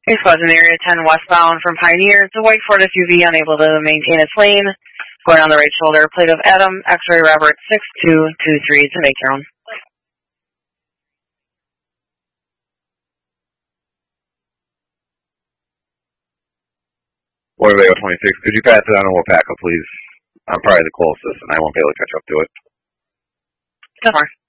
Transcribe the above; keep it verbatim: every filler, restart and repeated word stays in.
Explosion area ten westbound from Pioneer. It's a white Ford S U V unable to maintain its lane. Going on the right shoulder. Plate of Adam, X-ray Robert six two two three to make your own. Boy, Leo twenty-six, could you pass it on to Wapaka, please? I'm probably the closest, and I won't be able to catch up to it. Come on.